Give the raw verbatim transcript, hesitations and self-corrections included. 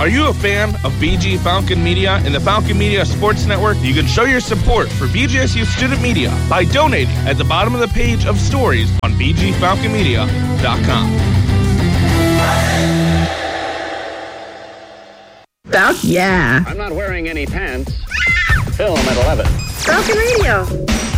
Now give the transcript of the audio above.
Are you a fan of B G Falcon Media and the Falcon Media Sports Network? You can show your support for B G S U Student Media by donating at the bottom of the page of stories on b g falcon media dot com. Falcon, yeah. I'm not wearing any pants. Film at eleven. Falcon Radio.